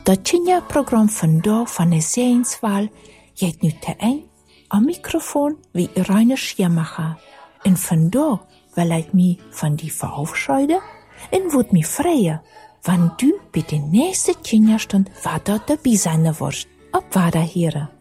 Dat Kinderprogramm vandaag van de Zeenswaal jeet nu te een am microfoon wie Rainer Schirmacher. En vandaag wil ik me van die verabschieden en wordt me freuen, wann du bij de nächste Kinderstund weiter dabei sein wirst. Op Wiederhören.